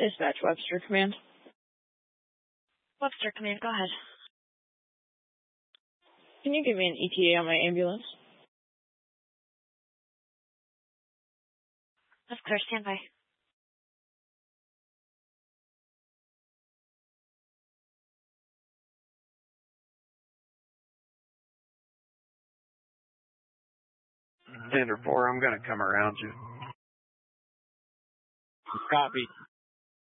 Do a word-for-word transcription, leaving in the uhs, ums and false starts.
Dispatch, Webster Command. Webster Command, go ahead. Can you give me an E T A on my ambulance? That's clear, stand by. Standard four, I'm going to come around you. Copy.